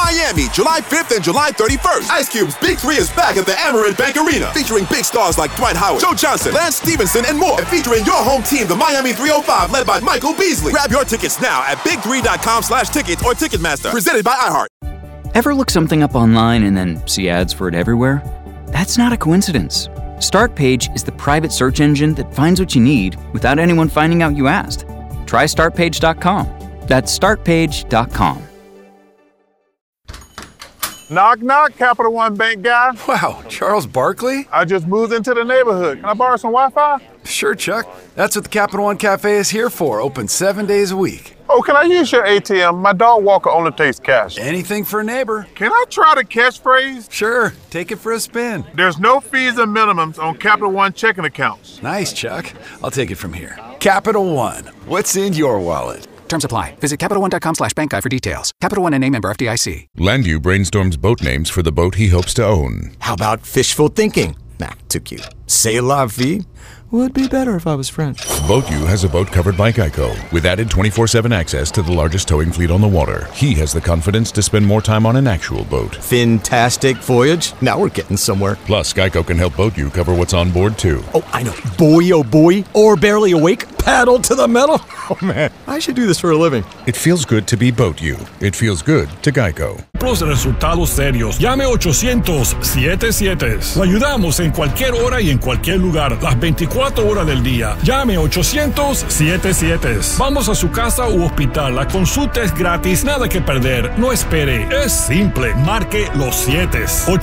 Miami, July 5th and July 31st. Ice Cube's Big 3 is back at the Amerant Bank Arena, featuring big stars like Dwight Howard, Joe Johnson, Lance Stevenson, and more. And featuring your home team, the Miami 305, led by Michael Beasley. Grab your tickets now at big3.com/tickets or Ticketmaster. Presented by iHeart. Ever look something up online and then see ads for it everywhere? That's not a coincidence. Startpage is the private search engine that finds what you need without anyone finding out you asked. Try startpage.com. That's startpage.com. Knock, knock, Capital One Bank guy. Wow, Charles Barkley? I just moved into the neighborhood. Can I borrow some Wi-Fi? Sure, Chuck. That's what the Capital One Cafe is here for, open 7 days a week. Oh, can I use your ATM? My dog Walker only takes cash. Anything for a neighbor. Can I try the catchphrase? Sure, take it for a spin. There's no fees and minimums on Capital One checking accounts. Nice, Chuck. I'll take it from here. Capital One, what's in your wallet? Terms apply. Visit CapitalOne.com/bankguide for details. Capital One and name member FDIC. Landu brainstorms boat names for the boat he hopes to own. How about fishful thinking? Nah, too cute. C'est la vie? Would be better if I was French. BoatU has a boat covered by Geico, with added 24/7 access to the largest towing fleet on the water. He has the confidence to spend more time on an actual boat. Fantastic voyage. Now we're getting somewhere. Plus, Geico can help BoatU cover what's on board, too. Oh, I know. Boy, oh boy. Or barely awake. Paddle to the metal. Oh, man. I should do this for a living. It feels good to be BoatU. It feels good to Geico. Los resultados serios. Llame 800-77. Lo ayudamos en cualquier hora y en cualquier lugar, las 24 horas del día. Llame 800-77. Vamos a su casa u hospital. La consulta es gratis, nada que perder. No espere. Es simple. Marque los 7.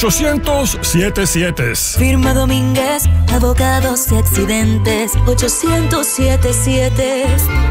800-77. Firma Domínguez, abogados y accidentes. 800-77.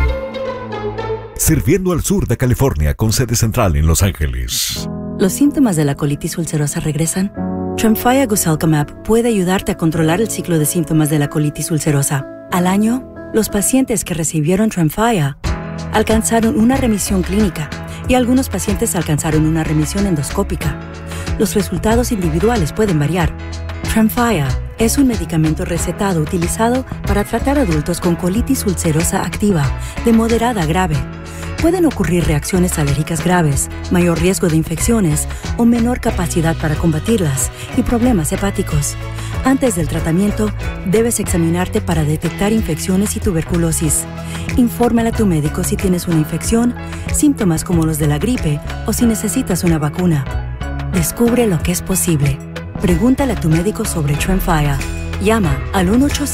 Sirviendo al sur de California con sede central en Los Ángeles. ¿Los síntomas de la colitis ulcerosa regresan? Tremfya Guselkumab puede ayudarte a controlar el ciclo de síntomas de la colitis ulcerosa. Al año, los pacientes que recibieron Tremfya alcanzaron una remisión clínica y algunos pacientes alcanzaron una remisión endoscópica. Los resultados individuales pueden variar. Tremfya es un medicamento recetado utilizado para tratar adultos con colitis ulcerosa activa de moderada a grave. Pueden ocurrir reacciones alérgicas graves, mayor riesgo de infecciones o menor capacidad para combatirlas y problemas hepáticos. Antes del tratamiento, debes examinarte para detectar infecciones y tuberculosis. Infórmale a tu médico si tienes una infección, síntomas como los de la gripe o si necesitas una vacuna. Descubre lo que es posible. Pregúntale a tu médico sobre Tremfya. Llama al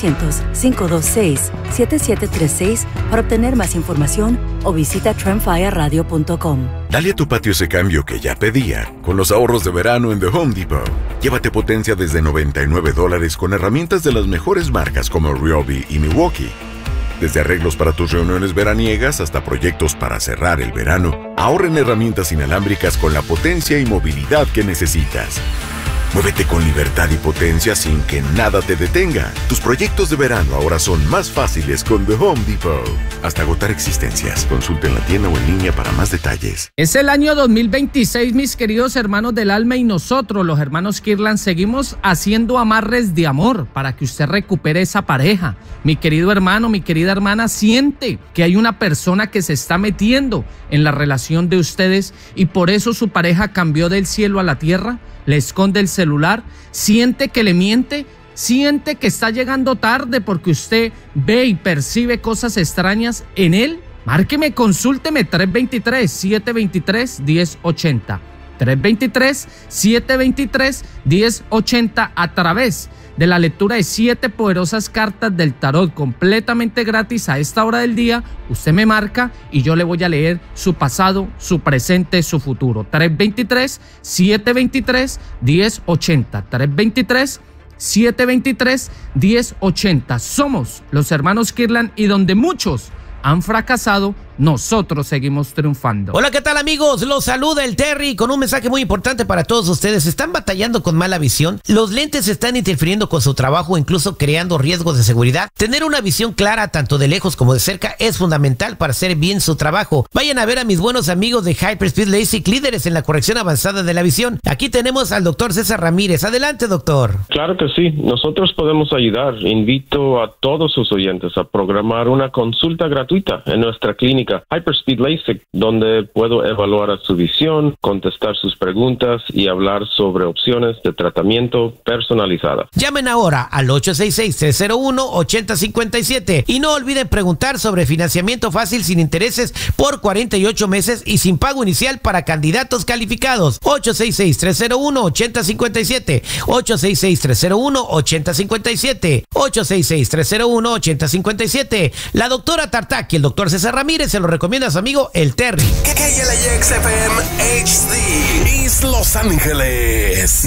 1-800-526-7736 para obtener más información o visita tremfyaradio.com. Dale a tu patio ese cambio que ya pedía con los ahorros de verano en The Home Depot. Llévate potencia desde $99 con herramientas de las mejores marcas como Ryobi y Milwaukee. Desde arreglos para tus reuniones veraniegas hasta proyectos para cerrar el verano, ahorra en herramientas inalámbricas con la potencia y movilidad que necesitas. Muévete con libertad y potencia sin que nada te detenga. Tus proyectos de verano ahora son más fáciles con The Home Depot. Hasta agotar existencias. Consulta en la tienda o en línea para más detalles. Es el año 2026, mis queridos hermanos del alma, y nosotros, los hermanos Kirlan, seguimos haciendo amarres de amor para que usted recupere esa pareja. Mi querido hermano, mi querida hermana, siente que hay una persona que se está metiendo en la relación de ustedes y por eso su pareja cambió del cielo a la tierra. Le esconde el celular, siente que le miente, siente que está llegando tarde porque usted ve y percibe cosas extrañas en él. Márqueme, consúlteme 323-723-1080. 323-723-1080 a través de la lectura de 7 poderosas cartas del tarot completamente gratis a esta hora del día. Usted me marca y yo le voy a leer su pasado, su presente, su futuro. 323-723-1080. 323-723-1080. Somos los hermanos Kirlan y donde muchos han fracasado, nosotros seguimos triunfando. Hola, ¿qué tal, amigos? Los saluda el Terry con un mensaje muy importante para todos ustedes. ¿Están batallando con mala visión? ¿Los lentes están interfiriendo con su trabajo o incluso creando riesgos de seguridad? Tener una visión clara tanto de lejos como de cerca es fundamental para hacer bien su trabajo. Vayan a ver a mis buenos amigos de Hyperspeed LASIK, líderes en la corrección avanzada de la visión. Aquí tenemos al doctor César Ramírez. Adelante, doctor. Claro que sí, nosotros podemos ayudar. Invito a todos sus oyentes a programar una consulta gratuita en nuestra clínica clínica Hyperspeed LASIK, donde puedo evaluar su visión, contestar sus preguntas y hablar sobre opciones de tratamiento personalizada. Llamen ahora al 866-301-8057 y no olviden preguntar sobre financiamiento fácil sin intereses por 48 meses y sin pago inicial para candidatos calificados. 866-301-8057, 866-301-8057, 866-301-8057. La doctora Tartak y el doctor César Ramírez se lo recomienda a su amigo el Terry. KLIX-FM HD East Los Ángeles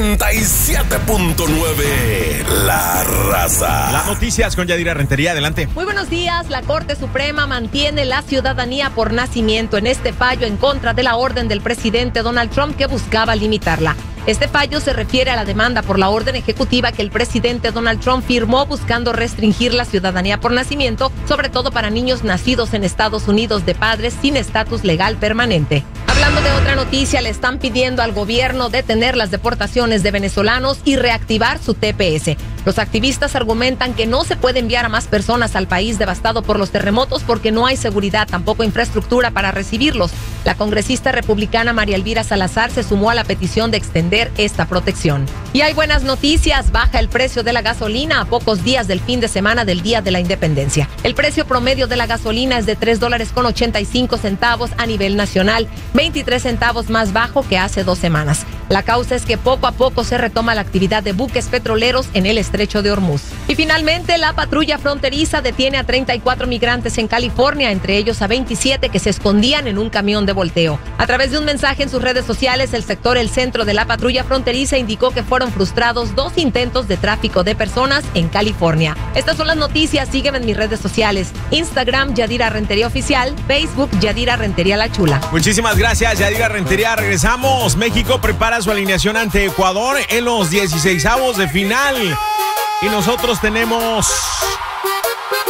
97.9 La Raza. Las noticias con Yadira Rentería, adelante. Muy buenos días. La Corte Suprema mantiene la ciudadanía por nacimiento en este fallo en contra de la orden del presidente Donald Trump que buscaba limitarla. Este fallo se refiere a la demanda por la orden ejecutiva que el presidente Donald Trump firmó buscando restringir la ciudadanía por nacimiento, sobre todo para niños nacidos en Estados Unidos de padres sin estatus legal permanente. Hablando de otra noticia, le están pidiendo al gobierno detener las deportaciones de venezolanos y reactivar su TPS. Los activistas argumentan que no se puede enviar a más personas al país devastado por los terremotos porque no hay seguridad, tampoco infraestructura para recibirlos. La congresista republicana María Elvira Salazar se sumó a la petición de extender esta protección. Y hay buenas noticias, baja el precio de la gasolina a pocos días del fin de semana del Día de la Independencia. El precio promedio de la gasolina es de $3.85 a nivel nacional, 23 centavos más bajo que hace 2 semanas. La causa es que poco a poco se retoma la actividad de buques petroleros en el estrecho de Hormuz. Y finalmente, la patrulla fronteriza detiene a 34 migrantes en California, entre ellos a 27 que se escondían en un camión de volteo. A través de un mensaje en sus redes sociales, el sector El Centro de la patrulla fronteriza indicó que fueron frustrados 2 intentos de tráfico de personas en California. Estas son las noticias, sígueme en mis redes sociales. Instagram, Yadira Rentería Oficial, Facebook, Yadira Rentería La Chula. Muchísimas gracias, Yadira Rentería. Regresamos. México prepara su alineación ante Ecuador en los 16avos de final. Y nosotros tenemos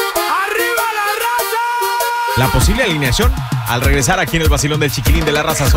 la posible alineación al regresar aquí en el vacilón del Chiquilín de la Raza.